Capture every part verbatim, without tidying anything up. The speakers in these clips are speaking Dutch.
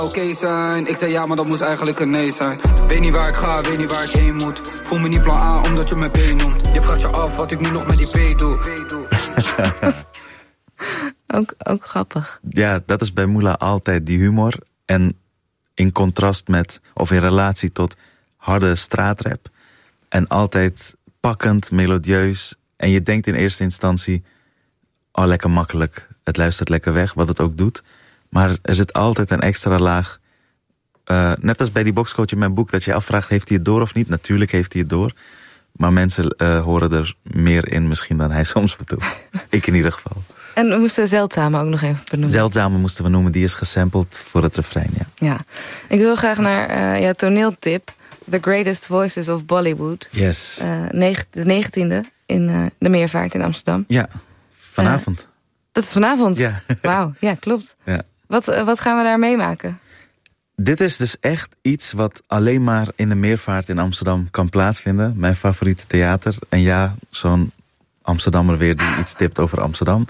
Oké okay zijn, ik zei ja, maar dat moest eigenlijk een nee zijn. Weet niet waar ik ga, weet niet waar ik heen moet. Voel me niet plan A, omdat je me B noemt. Je vraagt je af wat ik nu nog met die P doe. ook, ook grappig. Ja, dat is bij Moula altijd die humor. En in contrast met, of in relatie tot harde straatrap. En altijd pakkend, melodieus. En je denkt in eerste instantie, oh lekker makkelijk. Het luistert lekker weg, wat het ook doet. Maar er zit altijd een extra laag. Uh, net als bij die boxcoach in mijn boek, dat je afvraagt, heeft hij het door of niet? Natuurlijk heeft hij het door. Maar mensen uh, horen er meer in misschien dan hij soms bedoelt. Ik in ieder geval. En we moesten Zeldzame ook nog even benoemen. Zeldzame moesten we noemen, die is gesampled voor het refrein, ja. Ja. Ik wil graag naar uh, jouw toneeltip. The Greatest Voices of Bollywood. Yes. Uh, neg- de negentiende in uh, de Meervaart in Amsterdam. Ja, vanavond. Uh, dat is vanavond? Ja. Wauw, ja, klopt. Ja. Wat, uh, wat gaan we daar meemaken? Dit is dus echt iets wat alleen maar in de Meervaart in Amsterdam kan plaatsvinden. Mijn favoriete theater. En ja, zo'n Amsterdammer weer die iets tipt over Amsterdam.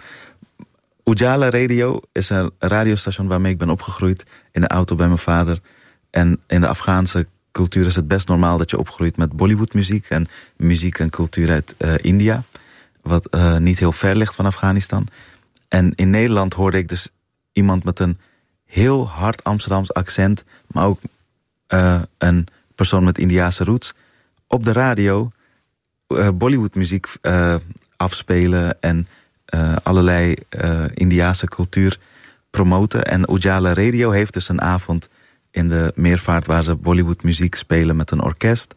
Ujala Radio is een radiostation waarmee ik ben opgegroeid. In de auto bij mijn vader. En in de Afghaanse cultuur is het best normaal dat je opgroeit met Bollywoodmuziek. En muziek en cultuur uit uh, India. Wat uh, niet heel ver ligt van Afghanistan. En in Nederland hoorde ik dus iemand met een heel hard Amsterdams accent, maar ook uh, een persoon met Indiase roots, op de radio uh, Bollywoodmuziek uh, afspelen en uh, allerlei uh, Indiase cultuur promoten. En Ujala Radio heeft dus een avond in de Meervaart waar ze Bollywoodmuziek spelen met een orkest.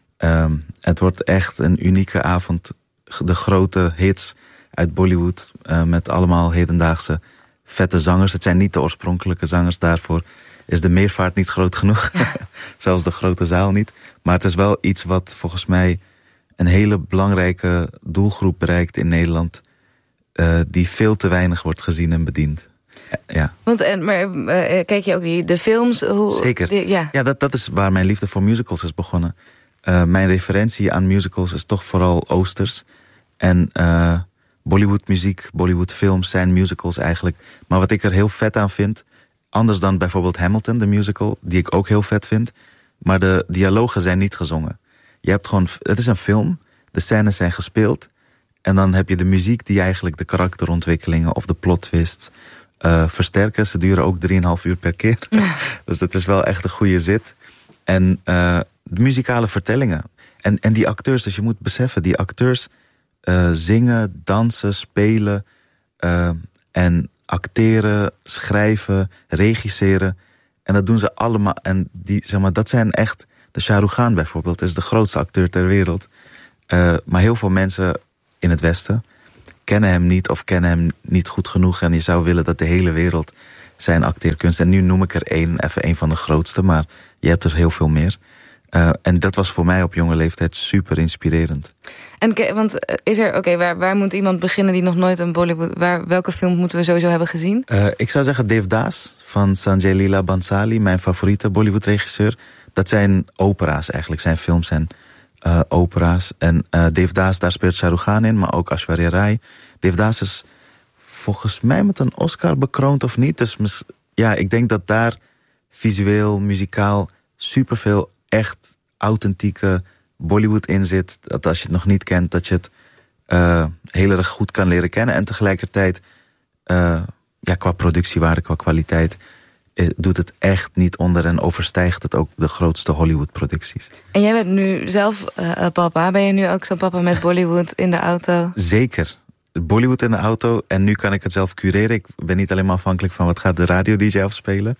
Um, het wordt echt een unieke avond. De grote hits uit Bollywood uh, met allemaal hedendaagse vette zangers. Het zijn niet de oorspronkelijke zangers. Daarvoor is de Meervaart niet groot genoeg. Zelfs de grote zaal niet. Maar het is wel iets wat volgens mij een hele belangrijke doelgroep bereikt in Nederland. Uh, die veel te weinig wordt gezien en bediend. Ja. Want, en, maar uh, kijk je ook die, de films? Hoe, Zeker. Die, ja, ja dat, dat is waar mijn liefde voor musicals is begonnen. Uh, mijn referentie aan musicals is toch vooral oosters. En uh, Bollywood muziek, Bollywood films zijn musicals eigenlijk. Maar wat ik er heel vet aan vind, anders dan bijvoorbeeld Hamilton, de musical, die ik ook heel vet vind, maar de dialogen zijn niet gezongen. Je hebt gewoon, het is een film, de scènes zijn gespeeld, en dan heb je de muziek die eigenlijk de karakterontwikkelingen of de plot twists uh, versterken. Ze duren ook drieënhalf uur per keer. Ja. Dus dat is wel echt een goede zit. En uh, de muzikale vertellingen. En, en die acteurs, dus je moet beseffen, die acteurs Uh, zingen, dansen, spelen uh, en acteren, schrijven, regisseren. En dat doen ze allemaal. En die, zeg maar, dat zijn echt, de Shah Rukh Khan bijvoorbeeld is de grootste acteur ter wereld. Uh, maar heel veel mensen in het Westen kennen hem niet of kennen hem niet goed genoeg. En je zou willen dat de hele wereld zijn acteerkunst. En nu noem ik er één, even één van de grootste, maar je hebt er heel veel meer. Uh, en dat was voor mij op jonge leeftijd super inspirerend. En want is er, oké, okay, waar, waar moet iemand beginnen die nog nooit een Bollywood, waar, welke film moeten we sowieso hebben gezien? Uh, ik zou zeggen Devdas van Sanjay Leela Bhansali, mijn favoriete Bollywood-regisseur. Dat zijn opera's eigenlijk, zijn films zijn uh, opera's. En uh, Devdas, daar speelt Shah Rukh Khan in, maar ook Aishwarya Rai. Devdas is volgens mij met een Oscar bekroond of niet. Dus mis, ja, ik denk dat daar visueel, muzikaal superveel echt authentieke Bollywood in zit. Dat als je het nog niet kent, dat je het uh, heel erg goed kan leren kennen. En tegelijkertijd, uh, ja, qua productiewaarde, qua kwaliteit, uh, doet het echt niet onder en overstijgt het ook de grootste Hollywood-producties. En jij bent nu zelf uh, papa. Ben je nu ook zo'n papa met Bollywood in de auto? Zeker. Bollywood in de auto. En nu kan ik het zelf cureren. Ik ben niet alleen maar afhankelijk van wat gaat de radio-D J afspelen.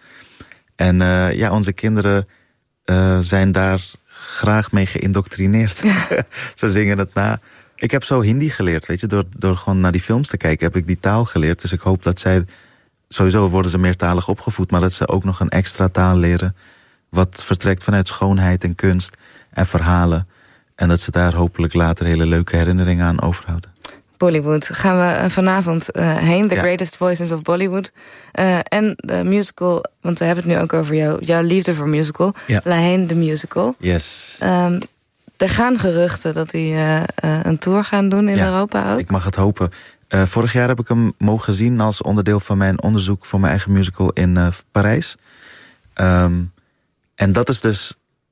En uh, ja, onze kinderen uh, zijn daar graag mee geïndoctrineerd. Ze zingen het na. Ik heb zo Hindi geleerd, weet je. Door, door gewoon naar die films te kijken heb ik die taal geleerd. Dus ik hoop dat zij, sowieso worden ze meertalig opgevoed, maar dat ze ook nog een extra taal leren. Wat vertrekt vanuit schoonheid en kunst en verhalen. En dat ze daar hopelijk later hele leuke herinneringen aan overhouden. Bollywood. Gaan we vanavond uh, heen. The ja. Greatest Voices of Bollywood. Uh, en de musical, want we hebben het nu ook over jou, jouw liefde voor musical. Ja. Lahain, de musical. Yes. Um, er gaan geruchten dat die uh, uh, een tour gaan doen in ja, Europa ook. Ik mag het hopen. Uh, vorig jaar heb ik hem mogen zien als onderdeel van mijn onderzoek voor mijn eigen musical in uh, Parijs. Um, en dat is dus...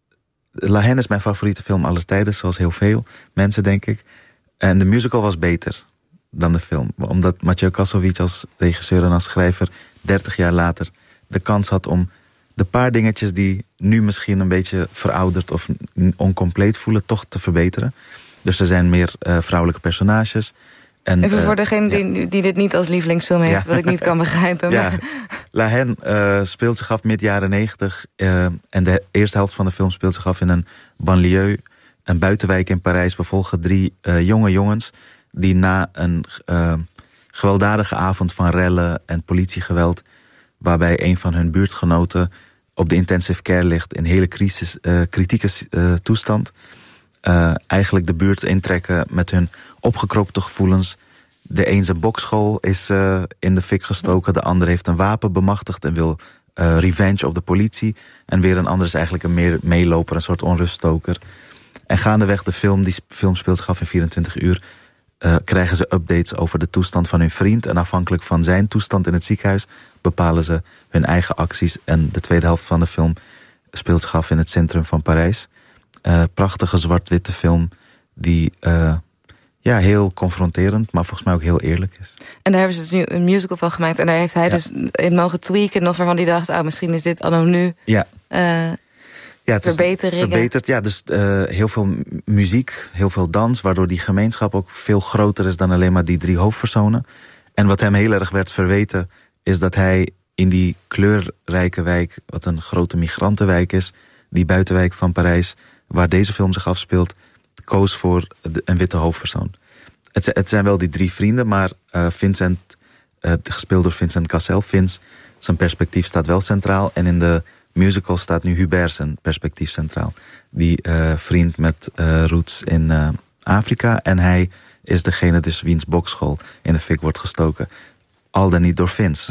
La Haine is mijn favoriete film aller tijden, zoals heel veel mensen, denk ik. En de musical was beter dan de film. Omdat Mathieu Kassovitz als regisseur en als schrijver dertig jaar later de kans had om de paar dingetjes die nu misschien een beetje verouderd of oncompleet voelen, toch te verbeteren. Dus er zijn meer uh, vrouwelijke personages. En, Even voor uh, degene ja. die, die dit niet als lievelingsfilm heeft, ja. Wat ik niet kan begrijpen. Ja. Maar... La Haine uh, speelt zich af mid jaren negentig. Uh, en de eerste helft van de film speelt zich af in een banlieue, een buitenwijk in Parijs. We volgen drie uh, jonge jongens die na een uh, gewelddadige avond van rellen en politiegeweld, waarbij een van hun buurtgenoten op de intensive care ligt in hele crisis, uh, kritieke uh, toestand, uh, eigenlijk de buurt intrekken met hun opgekropte gevoelens. De een zijn bokschool is uh, in de fik gestoken, de ander heeft een wapen bemachtigd en wil uh, revenge op de politie. En weer een ander is eigenlijk een meer meeloper, een soort onruststoker. En gaandeweg de film, die film speelt zich af in vierentwintig uur... Uh, krijgen ze updates over de toestand van hun vriend. En afhankelijk van zijn toestand in het ziekenhuis bepalen ze hun eigen acties. En de tweede helft van de film speelt zich af in het centrum van Parijs. Uh, prachtige zwart-witte film die uh, ja, heel confronterend, maar volgens mij ook heel eerlijk is. En daar hebben ze dus nu een musical van gemaakt. En daar heeft hij ja. dus in mogen tweaken nog waarvan hij dacht, oh, misschien is dit anno nu... Ja. Uh, Ja, het verbeteringen. Verbeterd, ja, dus uh, heel veel muziek, heel veel dans, waardoor die gemeenschap ook veel groter is dan alleen maar die drie hoofdpersonen. En wat hem heel erg werd verweten, is dat hij in die kleurrijke wijk, wat een grote migrantenwijk is, die buitenwijk van Parijs, waar deze film zich afspeelt, koos voor een witte hoofdpersoon. Het, het zijn wel die drie vrienden, maar uh, Vincent, uh, gespeeld door Vincent Cassel, Vince, zijn perspectief staat wel centraal. En in de musical staat nu Hubert zijn perspectief centraal. Die uh, vriend met uh, roots in uh, Afrika. En hij is degene dus wiens bokschool in de fik wordt gestoken. Al dan niet door Vince.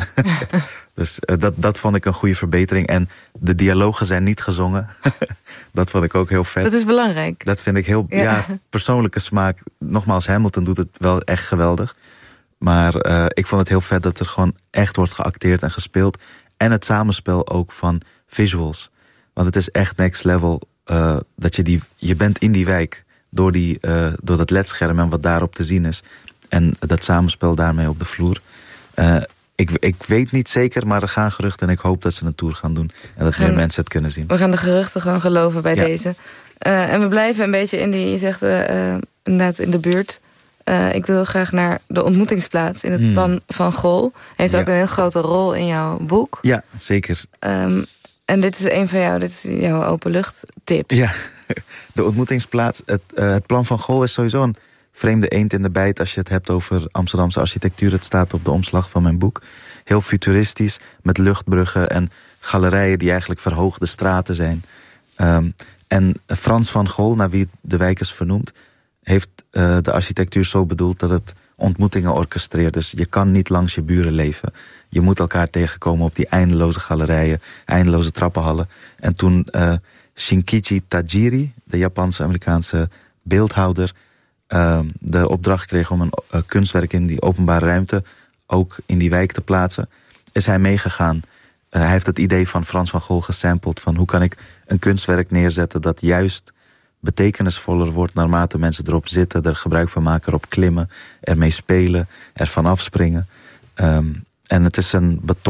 Dus uh, dat, dat vond ik een goede verbetering. En de dialogen zijn niet gezongen. Dat vond ik ook heel vet. Dat is belangrijk. Dat vind ik heel, ja, ja persoonlijke smaak. Nogmaals, Hamilton doet het wel echt geweldig. Maar uh, ik vond het heel vet dat er gewoon echt wordt geacteerd en gespeeld. En het samenspel ook van visuals. Want het is echt next level. Uh, dat je die, je bent in die wijk door, die, uh, door dat ledscherm en wat daarop te zien is. En dat samenspel daarmee op de vloer. Uh, ik, ik weet niet zeker, maar er gaan geruchten en ik hoop dat ze een tour gaan doen. En dat gaan, meer mensen het kunnen zien. We gaan de geruchten gewoon geloven bij ja. deze. Uh, en we blijven een beetje in die, je zegt uh, uh, inderdaad in de buurt. Uh, ik wil graag naar de ontmoetingsplaats in het hmm. plan van Gol. Hij heeft ja. ook een heel grote rol in jouw boek. Ja, zeker. Um, en dit is een van jou, dit is jouw openluchttip. Ja, de ontmoetingsplaats. Het, uh, het plan van Gol is sowieso een vreemde eend in de bijt als je het hebt over Amsterdamse architectuur. Het staat op de omslag van mijn boek. Heel futuristisch, met luchtbruggen en galerijen die eigenlijk verhoogde straten zijn. Um, en Frans van Gol, naar wie de wijk is vernoemd, heeft uh, de architectuur zo bedoeld dat het ontmoetingen orchestreert. Dus je kan niet langs je buren leven. Je moet elkaar tegenkomen op die eindeloze galerijen, eindeloze trappenhallen. En toen uh, Shinkichi Tajiri, de Japanse-Amerikaanse beeldhouwer, uh, de opdracht kreeg om een uh, kunstwerk in die openbare ruimte ook in die wijk te plaatsen, is hij meegegaan. Uh, hij heeft het idee van Frans van Gogh gesampled van hoe kan ik een kunstwerk neerzetten dat juist betekenisvoller wordt naarmate mensen erop zitten, er gebruik van maken, erop klimmen, ermee spelen, ervan afspringen. Um, en het is een beton